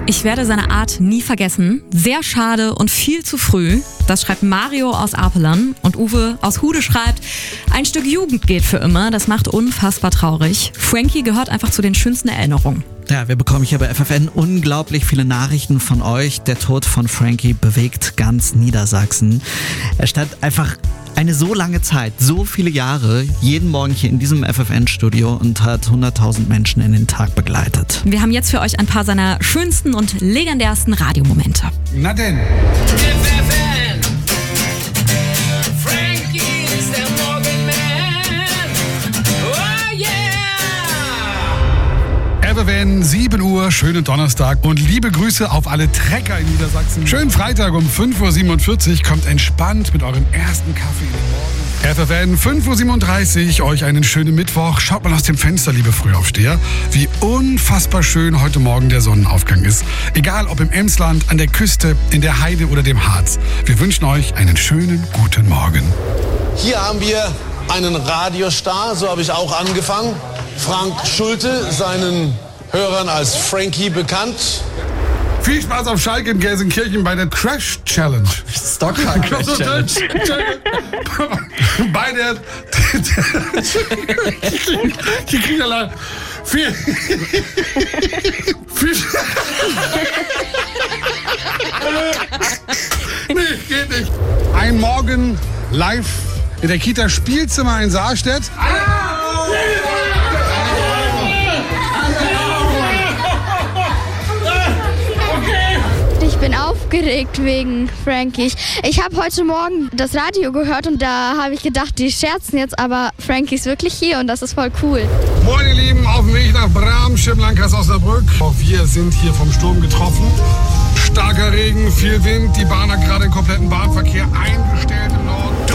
Ich werde seine Art nie vergessen. Sehr schade und viel zu früh. Das schreibt Mario aus Apelern. Und Uwe aus Hude schreibt, ein Stück Jugend geht für immer. Das macht unfassbar traurig. Frankie gehört einfach zu den schönsten Erinnerungen. Ja, wir bekommen hier bei FFN unglaublich viele Nachrichten von euch. Der Tod von Frankie bewegt ganz Niedersachsen. Er stand einfach eine so lange Zeit, so viele Jahre, jeden Morgen hier in diesem FFN-Studio und hat 100.000 Menschen in den Tag begleitet. Wir haben jetzt für euch ein paar seiner schönsten und legendärsten Radiomomente. Na denn. FFN. Frankie ist der Morgenman. Oh yeah! FFN, 7 Uhr, schönen Donnerstag und liebe Grüße auf alle Trecker in Niedersachsen. Schönen Freitag um 5.47 Uhr, kommt entspannt mit eurem ersten Kaffee in den Morgen. FFN, 5.37 Uhr, euch einen schönen Mittwoch. Schaut mal aus dem Fenster, liebe Frühaufsteher, wie unfassbar schön heute Morgen der Sonnenaufgang ist. Egal ob im Emsland, an der Küste, in der Heide oder dem Harz. Wir wünschen euch einen schönen guten Morgen. Hier haben wir einen Radiostar, so habe ich auch angefangen. Frank Schulte, seinen Hörern als Frankie bekannt. Viel Spaß auf Schalke in Gelsenkirchen bei der Crash Challenge. Stockcar Crash Challenge. Bei der... Die kriegen alle... Viel... Nee, geht nicht. Ein Morgen live in der Kita Spielzimmer in Saarstedt. Ich bin aufgeregt wegen Frankie. Ich habe heute Morgen das Radio gehört und da habe ich gedacht, die scherzen jetzt, aber Frankie ist wirklich hier und das ist voll cool. Moin ihr Lieben, auf dem Weg nach Bramschirm, Landkreis Osnabrück. Auch wir sind hier vom Sturm getroffen. Starker Regen, viel Wind, die Bahn hat gerade den kompletten